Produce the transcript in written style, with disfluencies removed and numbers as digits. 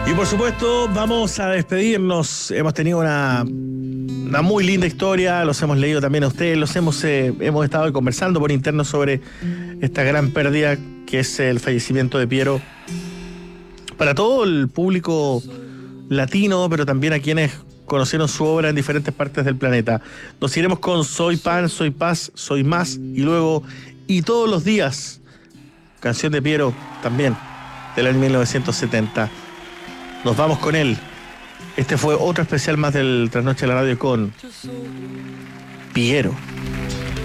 Y por supuesto, vamos a despedirnos. Hemos tenido una muy linda historia, los hemos leído también a ustedes, hemos estado conversando por interno sobre esta gran pérdida que es el fallecimiento de Piero. Para todo el público latino, pero también a quienes conocieron su obra en diferentes partes del planeta. Nos iremos con Soy Pan, Soy Paz, Soy Más, y luego Y Todos los Días, canción de Piero también, del año 1970. Nos vamos con él. Este fue otro especial más del Trasnoche de la Radio con Piero.